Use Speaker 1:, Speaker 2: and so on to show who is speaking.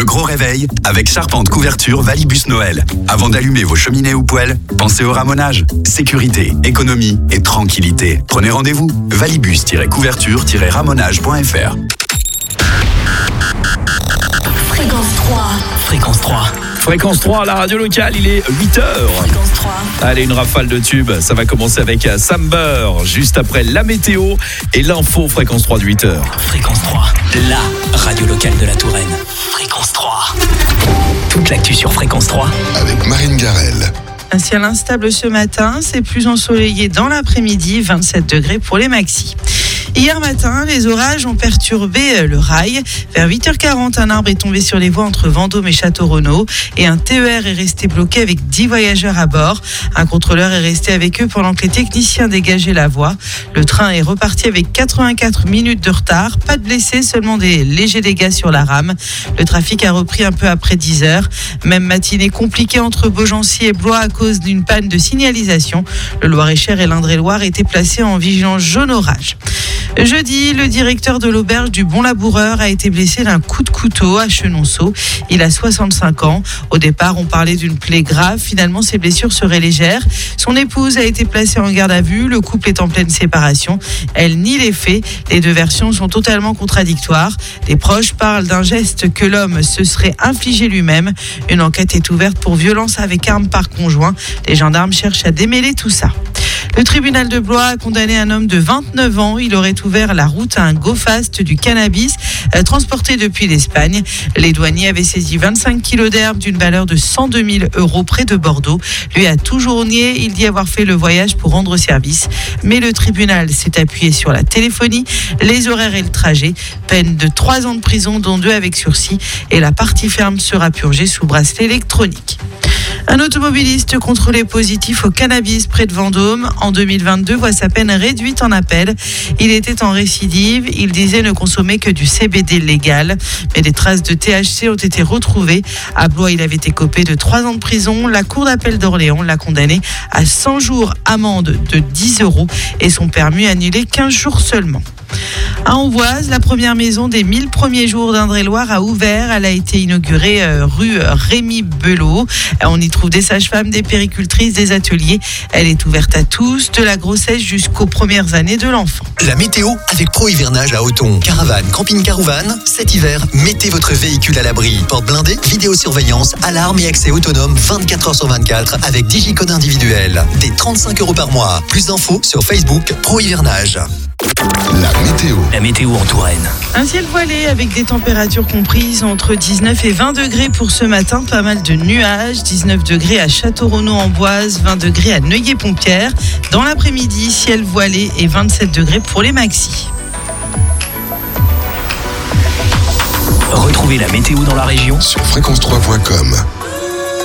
Speaker 1: Le gros réveil avec charpente couverture Valibus Noël. Avant d'allumer vos cheminées ou poêles, pensez au ramonage. Sécurité, économie et tranquillité. Prenez rendez-vous. Valibus-couverture-ramonage.fr.
Speaker 2: Fréquence 3.
Speaker 3: Fréquence 3. Fréquence 3, la radio locale, il est 8h.
Speaker 2: Fréquence 3.
Speaker 3: Allez, une rafale de tubes. Ça va commencer avec Samber, juste après la météo et l'info Fréquence 3 de 8h.
Speaker 4: Fréquence 3, la radio locale de la Touraine. Fréquence 3. Toute l'actu sur Fréquence 3.
Speaker 5: Avec Marine Garel.
Speaker 6: Un ciel instable ce matin, c'est plus ensoleillé dans l'après-midi, 27 degrés pour les maxis. Hier matin, les orages ont perturbé le rail. Vers 8h40, un arbre est tombé sur les voies entre Vendôme et Château-Renaud et un TER est resté bloqué avec 10 voyageurs à bord. Un contrôleur est resté avec eux pendant que les techniciens dégageaient la voie. Le train est reparti avec 84 minutes de retard. Pas de blessés, seulement des légers dégâts sur la rame. Le trafic a repris un peu après 10h. Même matinée compliquée entre Beaugency et Blois à cause d'une panne de signalisation. Le Loir-et-Cher et l'Indre-et-Loire étaient placés en vigilance jaune orage. Jeudi, le directeur de l'auberge du Bon Laboureur a été blessé d'un coup de couteau à Chenonceau. Il a 65 ans. Au départ, on parlait d'une plaie grave. Finalement, ses blessures seraient légères. Son épouse a été placée en garde à vue. Le couple est en pleine séparation. Elle nie les faits. Les deux versions sont totalement contradictoires. Les proches parlent d'un geste que l'homme se serait infligé lui-même. Une enquête est ouverte pour violence avec arme par conjoint. Les gendarmes cherchent à démêler tout ça. Le tribunal de Blois a condamné un homme de 29 ans. Il aurait ouvert la route à un go-fast du cannabis transporté depuis l'Espagne. Les douaniers avaient saisi 25 kilos d'herbe d'une valeur de 102 000 € près de Bordeaux. Lui a toujours nié. Il dit avoir fait le voyage pour rendre service. Mais le tribunal s'est appuyé sur la téléphonie, les horaires et le trajet. Peine de 3 ans de prison, dont 2 avec sursis. Et la partie ferme sera purgée sous bracelet électronique. Un automobiliste contrôlé positif au cannabis près de Vendôme en 2022 voit sa peine réduite en appel. Il était en récidive. Il disait ne consommer que du CBD légal. Mais des traces de THC ont été retrouvées. À Blois, il avait écopé de 3 ans de prison. La cour d'appel d'Orléans l'a condamné à 100 jours amende de 10 € et son permis annulé 15 jours seulement. À Amboise, la première maison des 1000 premiers jours d'Indre-et-Loire a ouvert. Elle a été inaugurée rue Rémi Belot. On y trouve des sages-femmes, des péricultrices, des ateliers. Elle est ouverte à tous, de la grossesse jusqu'aux premières années de l'enfant.
Speaker 7: La météo avec Pro Hivernage à Othon. Caravane, camping-car ou van, cet hiver, mettez votre véhicule à l'abri. Porte blindée, vidéosurveillance, alarme et accès autonome 24h sur 24 avec digicode individuel. Des 35 € par mois. Plus d'infos sur Facebook Pro Hivernage.
Speaker 5: La météo.
Speaker 4: La météo en Touraine.
Speaker 6: Un ciel voilé avec des températures comprises entre 19 et 20 degrés pour ce matin. Pas mal de nuages. 19 degrés à Château-Renaud-en-Boise, 20 degrés à Neuilly-Pompière. Dans l'après-midi, ciel voilé et 27 degrés pour les maxis.
Speaker 4: Retrouvez la météo dans la région
Speaker 5: Sur fréquence3.com.